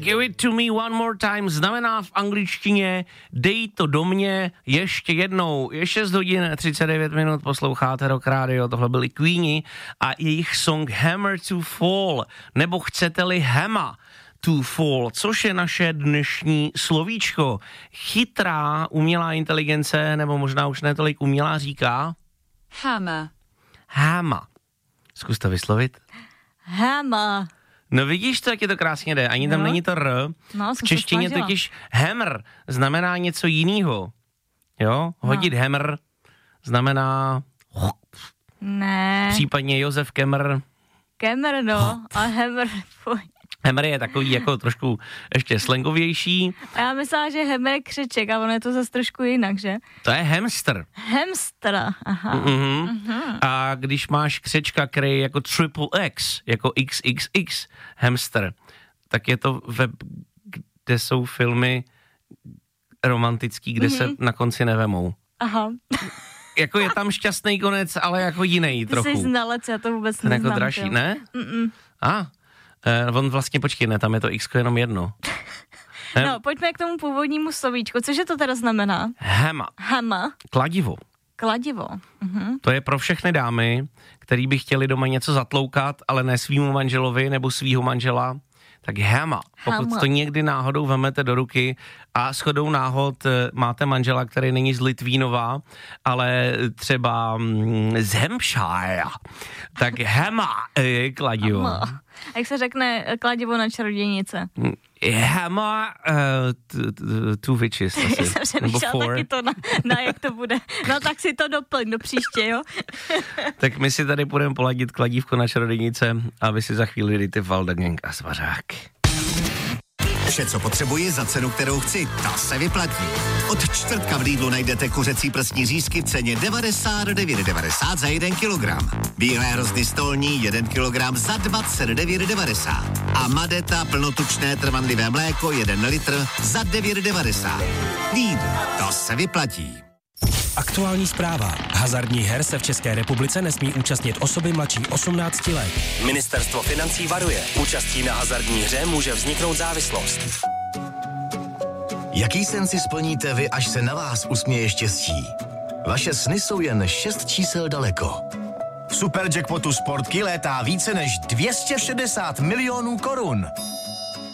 Give it to me one more time znamená v angličtině dej to do mě ještě jednou. Je 6 hodin 39 minut, posloucháte Rock Radio, tohle byli Queeni a jejich song Hammer to Fall, nebo chcete-li Hammer to Fall, což je naše dnešní slovíčko. Chytrá umělá inteligence, nebo možná už ne tolik umělá, říká Hammer. Hammer. Zkus to vyslovit. Hammer. No vidíš to, jak je to krásně jde. Ani tam není to R. No, v češtině totiž hammer znamená něco jiného. Jo? Hodit hammer znamená... Ne. Případně Josef Kemmer. Kemmer, no. A hammer, fuj. Hammer je takový jako trošku ještě slangovější. A já myslela, že hammer je křeček, a ono je to zase trošku jinak, že? To je hamster. Hamster, aha. A když máš křečka, který je jako triple X, jako XXX hamster, tak je to web, kde jsou filmy romantický, kde se na konci nevemou. Aha. Jako je tam šťastný konec, ale jako jiný trochu. Ty jsi znalec, já to vůbec neznám. Jako dražší, ne? On vlastně, počkej, ne, tam je to X jenom jedno. No, pojďme k tomu původnímu slovíčku. Cože to teda znamená? Hammer. Hammer. Kladivo. Kladivo. To je pro všechny dámy, který by chtěli doma něco zatloukat, ale ne svýmu manželovi nebo svýho manžela, tak hammer. Pokud to někdy náhodou vemete do ruky a shodou náhod máte manžela, který není z Litvínova, ale třeba z Hampshire, tak hammer je kladivo. Jak se řekne kladivo na čarodějnice? Hammer two witches asi. Jsem přemýšlela taky to na jak to bude. No tak si to doplň do příště, jo? Tak my si tady budeme poladit kladívko na čarodějnice a vy si za chvíli dejte Valdagang a Svařák. Vše, co potřebuji za cenu, kterou chci, ta se vyplatí. Od čtvrtka v Lidlu najdete kuřecí prsní řízky v ceně 99,90 za 1 kilogram. Bílé hrozny stolní 1 kilogram za 29,90. A Madeta plnotučné trvanlivé mléko 1 litr za 9,90. Lidl, to se vyplatí. Aktuální zpráva. Hazardních her se v České republice nesmí účastnit osoby mladší 18 let. Ministerstvo financí varuje. Účastí na hazardní hře může vzniknout závislost. Jaký sen si splníte vy, až se na vás usměje štěstí? Vaše sny jsou jen 6 čísel daleko. V Superjackpotu Sportky létá více než 260 milionů korun.